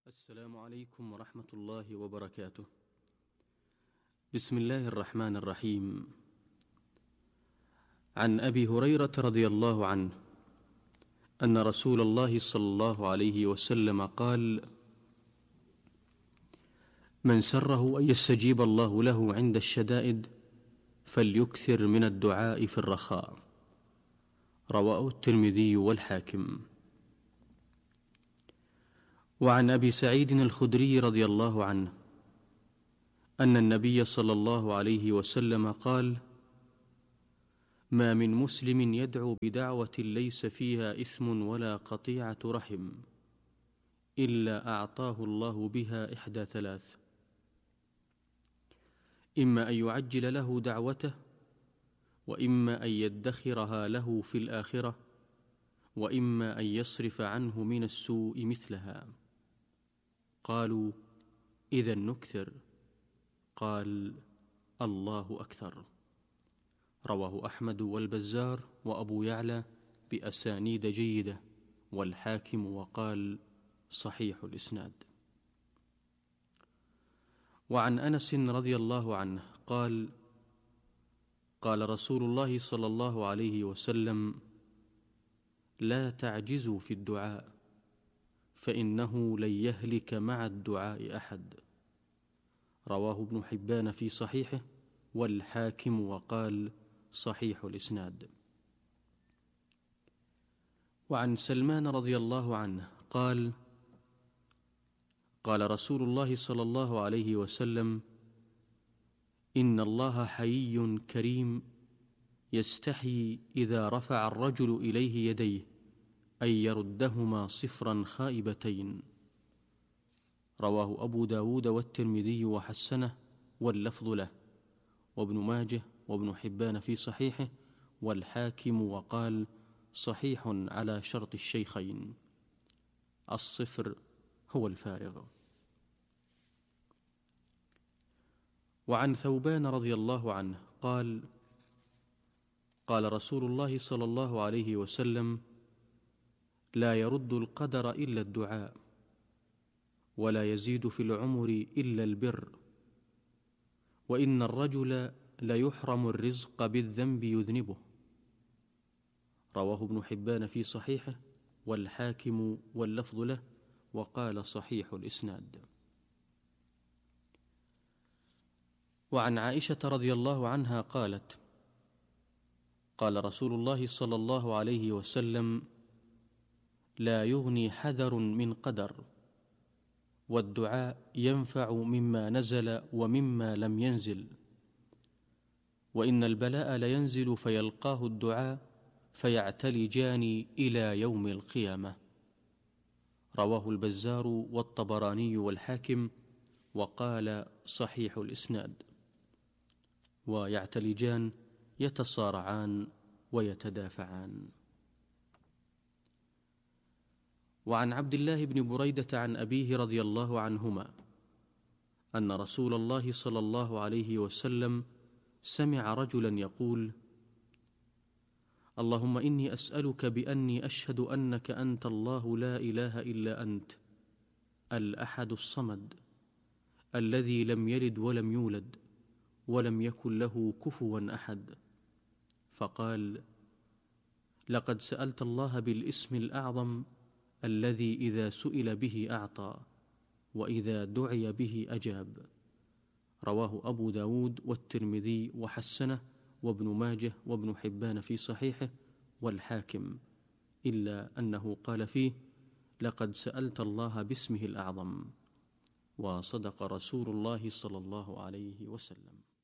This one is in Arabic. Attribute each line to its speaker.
Speaker 1: السلام عليكم ورحمة الله وبركاته. بسم الله الرحمن الرحيم. عن أبي هريرة رضي الله عنه أن رسول الله صلى الله عليه وسلم قال: من سره أن يستجيب الله له عند الشدائد فليكثر من الدعاء في الرخاء. رواه الترمذي والحاكم. وعن أبي سعيد الخدري رضي الله عنه أن النبي صلى الله عليه وسلم قال: ما من مسلم يدعو بدعوة ليس فيها إثم ولا قطيعة رحم إلا أعطاه الله بها إحدى ثلاث: إما أن يعجل له دعوته، وإما أن يدخرها له في الآخرة، وإما أن يصرف عنه من السوء مثلها. قالوا: إذن نكثر. قال: الله أكثر. رواه أحمد والبزار وأبو يعلى بأسانيد جيدة، والحاكم وقال: صحيح الإسناد. وعن أنس رضي الله عنه قال: قال رسول الله صلى الله عليه وسلم: لا تعجزوا في الدعاء، فإنه لن يهلك مع الدعاء أحد. رواه ابن حبان في صحيحه، والحاكم وقال: صحيح الإسناد. وعن سلمان رضي الله عنه قال: قال رسول الله صلى الله عليه وسلم: إن الله حيي كريم يستحيي إذا رفع الرجل إليه يديه أن يردهما صفرا خائبتين. رواه أبو داود والترمذي وحسنه، واللفظ له، وابن ماجه وابن حبان في صحيحه، والحاكم وقال: صحيح على شرط الشيخين. الصفر هو الفارغ. وعن ثوبان رضي الله عنه قال: قال رسول الله صلى الله عليه وسلم: لا يرد القدر إلا الدعاء، ولا يزيد في العمر إلا البر، وإن الرجل ليحرم الرزق بالذنب يذنبه. رواه ابن حبان في صحيحه، والحاكم واللفظ له، وقال: صحيح الإسناد. وعن عائشة رضي الله عنها قالت: قال رسول الله صلى الله عليه وسلم: لا يغني حذر من قدر، والدعاء ينفع مما نزل ومما لم ينزل، وإن البلاء لينزل فيلقاه الدعاء فيعتلجان إلى يوم القيامة. رواه البزار والطبراني والحاكم، وقال: صحيح الإسناد. ويعتلجان يتصارعان ويتدافعان. وعن عبد الله بن بريدة عن أبيه رضي الله عنهما أن رسول الله صلى الله عليه وسلم سمع رجلا يقول: اللهم إني أسألك بأني أشهد أنك أنت الله لا إله إلا أنت، الأحد الصمد، الذي لم يلد ولم يولد ولم يكن له كفوا أحد. فقال: لقد سألت الله بالاسم الأعظم الذي إذا سئل به أعطى، وإذا دعي به أجاب. رواه أبو داود والترمذي وحسنه، وابن ماجه وابن حبان في صحيحه، والحاكم، إلا أنه قال فيه: لقد سألت الله باسمه الأعظم. وصدق رسول الله صلى الله عليه وسلم.